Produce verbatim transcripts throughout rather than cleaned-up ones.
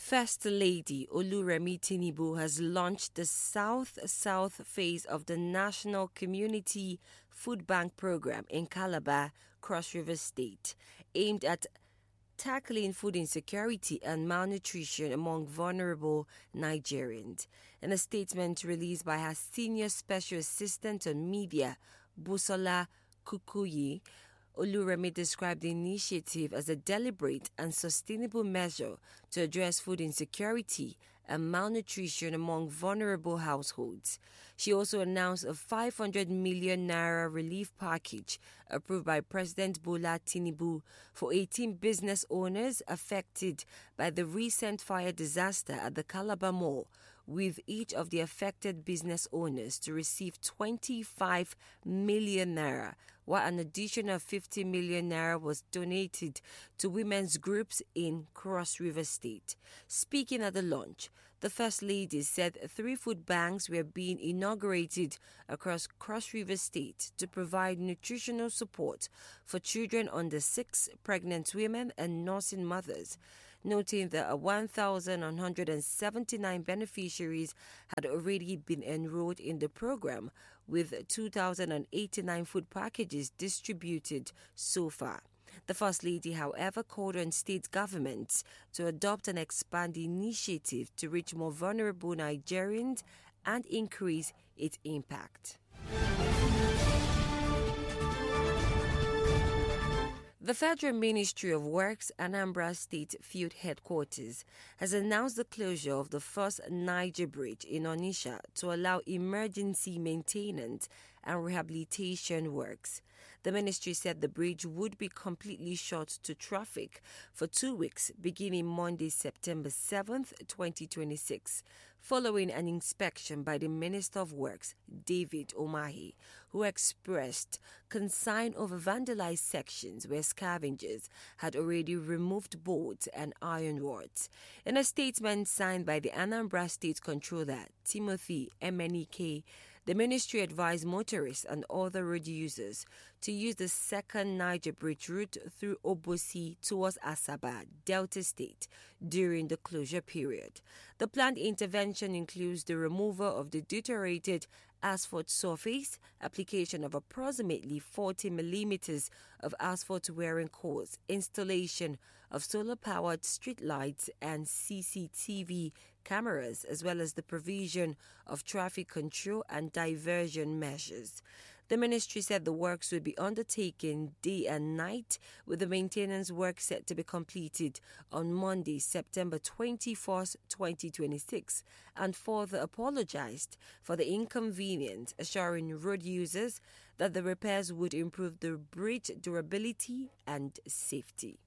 First Lady Oluremi Tinubu has launched the South-South phase of the National Community Food Bank Program in Calabar, Cross River State, aimed at tackling food insecurity and malnutrition among vulnerable Nigerians. In a statement released by her Senior Special Assistant on Media, Busola Kukuyi, Oluremi described the initiative as a deliberate and sustainable measure to address food insecurity and malnutrition among vulnerable households. She also announced a five hundred million naira relief package approved by President Bola Tinubu for eighteen business owners affected by the recent fire disaster at the Calabar Mall, with each of the affected business owners to receive twenty-five million naira, while an additional fifty million naira was donated to women's groups in Cross River State. Speaking at the launch, the First Lady said three food banks were being inaugurated across Cross River State to provide nutritional support for children under six, pregnant women and nursing mothers, noting that one thousand one hundred seventy-nine beneficiaries had already been enrolled in the program, with two thousand eighty-nine food packages distributed so far. The First Lady, however, called on state governments to adopt and expand the initiative to reach more vulnerable Nigerians and increase its impact. The Federal Ministry of Works, Anambra State Field Headquarters, has announced the closure of the first Niger Bridge in Onitsha to allow emergency maintenance and rehabilitation works. The ministry said the bridge would be completely shut to traffic for two weeks beginning Monday, September seventh, twenty twenty-six, following an inspection by the Minister of Works, David Umahi, who expressed concern over vandalized sections where scavengers had already removed boards and iron rods. In a statement signed by the Anambra State Controller, Timothy Emenike, the ministry advised motorists and other road users to use the second Niger Bridge route through Obosi towards Asaba, Delta State, during the closure period. The planned intervention includes the removal of the deteriorated asphalt surface, application of approximately forty millimeters of asphalt wearing course, installation of solar-powered street lights and C C T V cameras, as well as the provision of traffic control and diversion measures. The ministry said the works would be undertaken day and night, with the maintenance work set to be completed on Monday, September twenty-first, twenty twenty-six, and further apologized for the inconvenience, assuring road users that the repairs would improve the bridge durability and safety.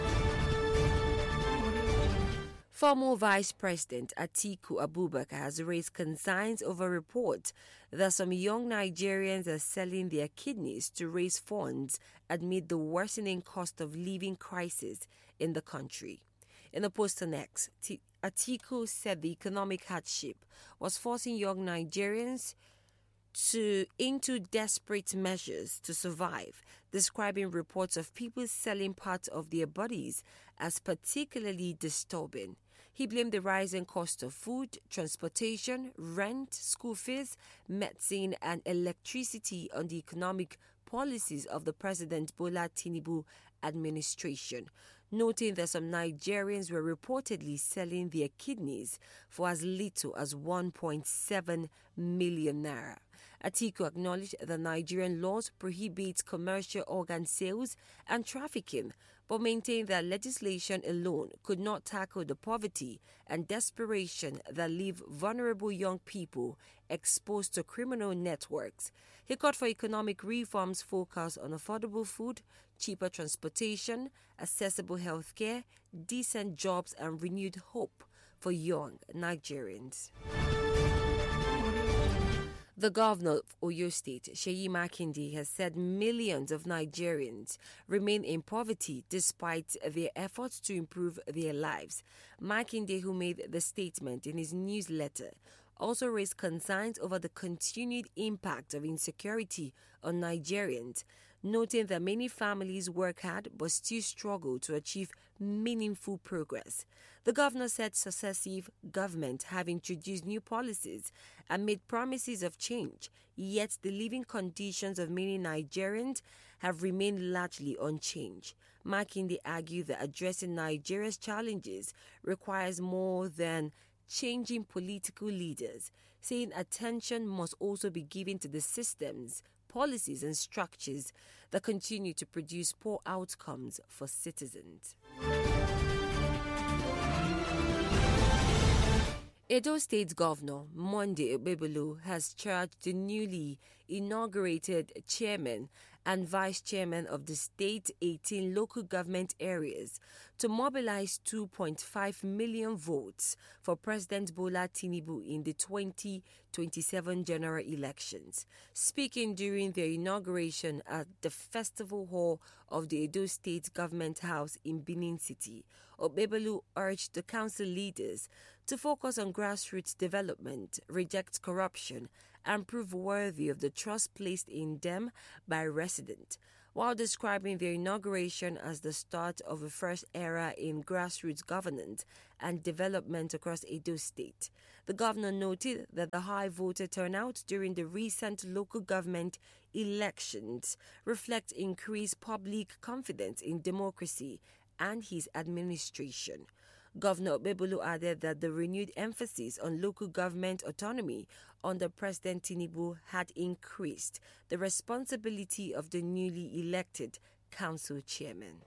Former Vice President Atiku Abubakar has raised concerns over reports that some young Nigerians are selling their kidneys to raise funds amid the worsening cost of living crisis in the country. In a post on X, Atiku said the economic hardship was forcing young Nigerians to into desperate measures to survive, describing reports of people selling parts of their bodies as particularly disturbing. He blamed the rising cost of food, transportation, rent, school fees, medicine, and electricity on the economic policies of the President Bola Tinubu administration, noting that some Nigerians were reportedly selling their kidneys for as little as one point seven million naira. Atiku acknowledged that Nigerian laws prohibit commercial organ sales and trafficking, but maintained that legislation alone could not tackle the poverty and desperation that leave vulnerable young people exposed to criminal networks. He called for economic reforms focused on affordable food, cheaper transportation, accessible healthcare, decent jobs, and renewed hope for young Nigerians. The governor of Oyo State, Seyi Makinde, has said millions of Nigerians remain in poverty despite their efforts to improve their lives. Makinde, who made the statement in his newsletter, also raised concerns over the continued impact of insecurity on Nigerians, noting that many families work hard but still struggle to achieve meaningful progress. The governor said successive governments have introduced new policies and made promises of change, yet the living conditions of many Nigerians have remained largely unchanged. Makinde argued that addressing Nigeria's challenges requires more than changing political leaders, saying attention must also be given to the systems, policies and structures that continue to produce poor outcomes for citizens. Edo State Governor Monday Okpebholo has charged the newly inaugurated chairman and vice chairman of the state's eighteen local government areas to mobilize two point five million votes for President Bola Tinubu in the twenty twenty-seven general elections. Speaking during their inauguration at the Festival Hall of the Edo State Government House in Benin City, Okpebholo urged the council leaders to focus on grassroots development, reject corruption, and prove worthy of the trust placed in them by residents. While describing their inauguration as the start of a first era in grassroots governance and development across Edo State, the governor noted that the high voter turnout during the recent local government elections reflects increased public confidence in democracy and his administration. Governor Okpebholo added that the renewed emphasis on local government autonomy under President Tinubu had increased the responsibility of the newly elected council chairman.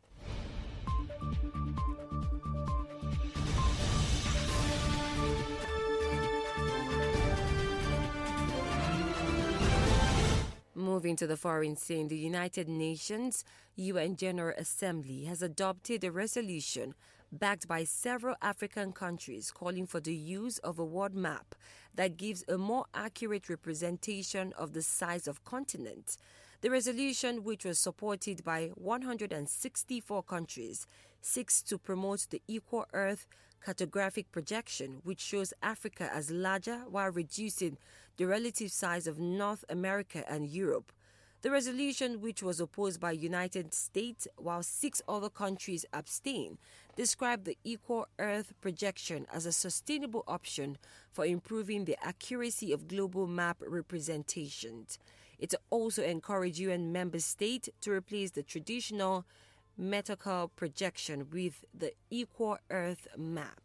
Moving to the foreign scene, the United Nations U N General Assembly has adopted a resolution backed by several African countries calling for the use of a world map that gives a more accurate representation of the size of continents. The resolution, which was supported by one hundred sixty-four countries, seeks to promote the equal Earth cartographic projection, which shows Africa as larger while reducing the relative size of North America and Europe. The resolution, which was opposed by United States while six other countries abstained, described the equal Earth projection as a sustainable option for improving the accuracy of global map representations. It also encouraged U N member states to replace the traditional metrical projection with the equal Earth map.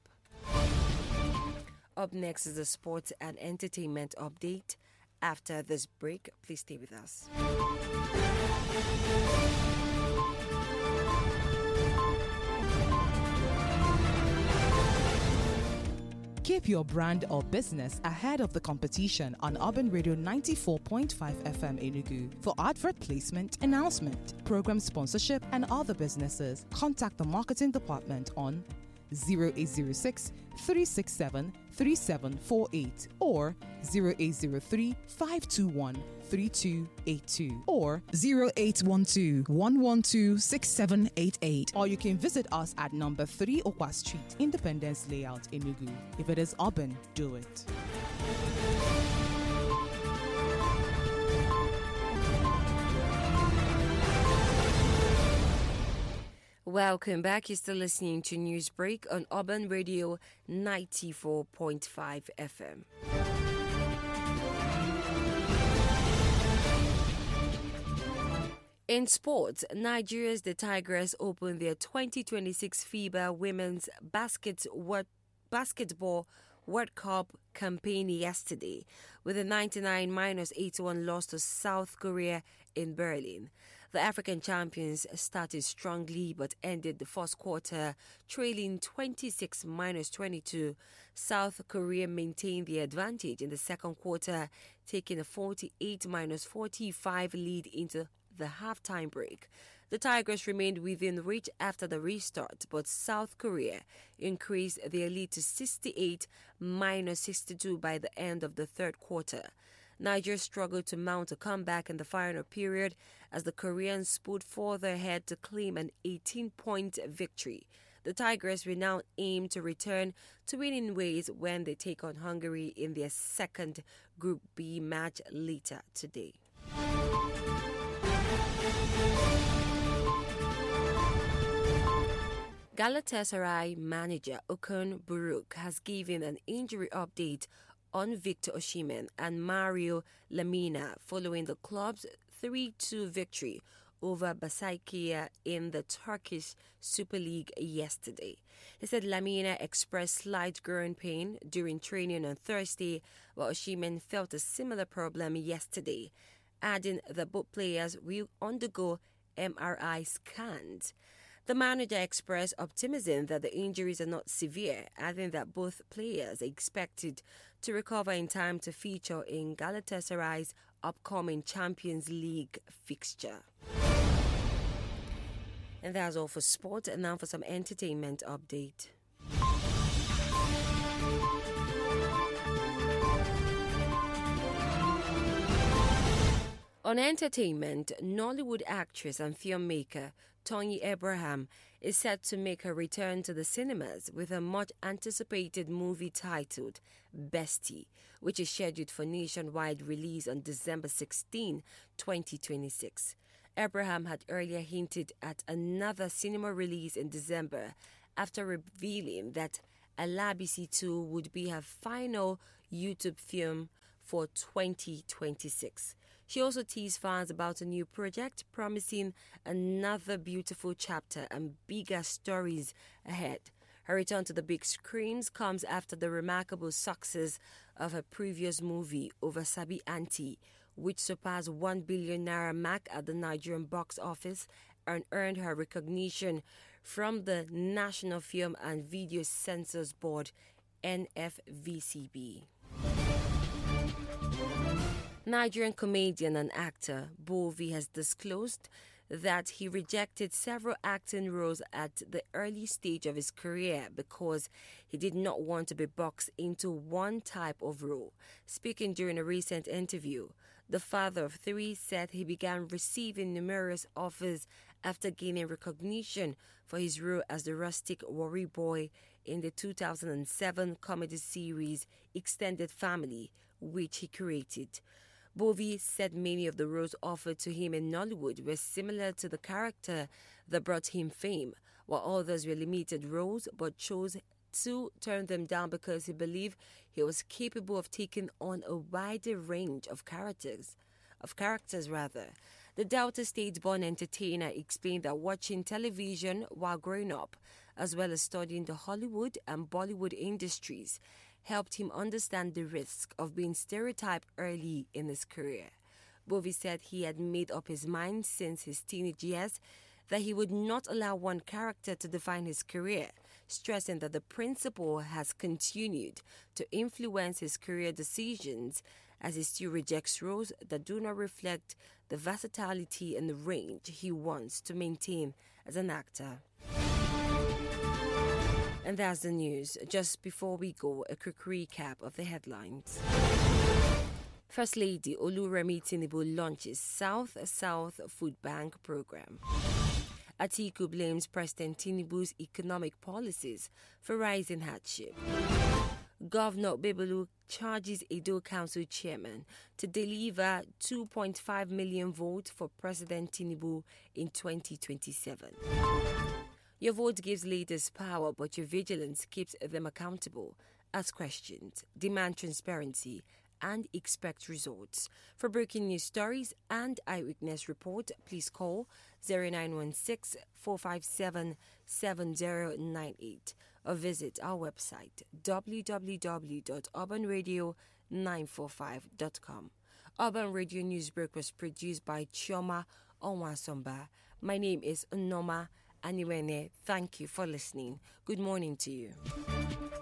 Up next is the sports and entertainment update. After this break, please stay with us. Keep your brand or business ahead of the competition on Urban Radio ninety-four point five F M Enugu. For advert placement, announcement, program sponsorship, and other businesses, contact the marketing department on zero eight zero six, three six seven, three seven four eight or zero eight zero three, five two one, three two eight two or zero eight one two, one one two, six seven eight eight. Or you can visit us at number three Okwa Street, Independence Layout, Enugu. If it is urban, do it. Welcome back. You're still listening to Newsbreak on Urban Radio ninety-four point five F M. In sports, Nigeria's The Tigress opened their twenty twenty-six FIBA Women's Basket World, Basketball World Cup campaign yesterday with a ninety-nine minus eighty-one loss to South Korea in Berlin. The African champions started strongly but ended the first quarter trailing twenty-six minus twenty-two. South Korea maintained the advantage in the second quarter, taking a forty-eight minus forty-five lead into the halftime break. The Tigers remained within reach after the restart, but South Korea increased their lead to sixty-eight minus sixty-two by the end of the third quarter. Niger struggled to mount a comeback in the final period as the Koreans pulled further ahead to claim an eighteen-point victory. The Tigers will now aim to return to winning ways when they take on Hungary in their second Group B match later today. Galatasaray manager Okan Buruk has given an injury update on Victor Osimhen and Mario Lemina following the club's three two victory over Başakşehir in the Turkish Super League yesterday. He said Lemina expressed slight groin pain during training on Thursday, while Osimhen felt a similar problem yesterday, adding that both players will undergo M R I scans. The manager expressed optimism that the injuries are not severe, adding that both players are expected to recover in time to feature in Galatasaray's upcoming Champions League fixture. And that's all for sport, and now for some entertainment update. On entertainment, Nollywood actress and filmmaker Tony Abraham is set to make her return to the cinemas with a much-anticipated movie titled Bestie, which is scheduled for nationwide release on December sixteenth, twenty twenty-six. Abraham had earlier hinted at another cinema release in December after revealing that Alabisi two would be her final YouTube film for twenty twenty-six. She also teased fans about a new project, promising another beautiful chapter and bigger stories ahead. Her return to the big screens comes after the remarkable success of her previous movie, Over Sabi Aunty, which surpassed one billion naira mark at the Nigerian box office and earned her recognition from the National Film and Video Censors Board, N F V C B. Nigerian comedian and actor Bovi has disclosed that he rejected several acting roles at the early stage of his career because he did not want to be boxed into one type of role. Speaking during a recent interview, the father of three said he began receiving numerous offers after gaining recognition for his role as the rustic worry boy in the two thousand seven comedy series Extended Family, which he created. Bovi said many of the roles offered to him in Nollywood were similar to the character that brought him fame, while others were limited roles but chose to turn them down because he believed he was capable of taking on a wider range of characters. Of characters, rather. The Delta State-born entertainer explained that watching television while growing up, as well as studying the Hollywood and Bollywood industries, helped him understand the risk of being stereotyped early in his career. Bovi said he had made up his mind since his teenage years that he would not allow one character to define his career, stressing that the principle has continued to influence his career decisions as he still rejects roles that do not reflect the versatility and the range he wants to maintain as an actor. And that's the news. Just before we go, a quick recap of the headlines. First Lady Oluremi Tinubu launches South-South Food Bank program. Atiku blames President Tinubu's economic policies for rising hardship. Governor Bebelu charges Edo Council chairman to deliver two point five million votes for President Tinubu in twenty twenty-seven. Your vote gives leaders power, but your vigilance keeps them accountable. Ask questions, demand transparency, and expect results. For breaking news stories and eyewitness report, please call zero nine one six, four five seven, seven zero nine eight or visit our website w w w dot urban radio nine four five dot com. Urban Radio Newsbreak was produced by Chioma Onwasomba. My name is Unoma Aniwene. Thank you for listening. Good morning to you.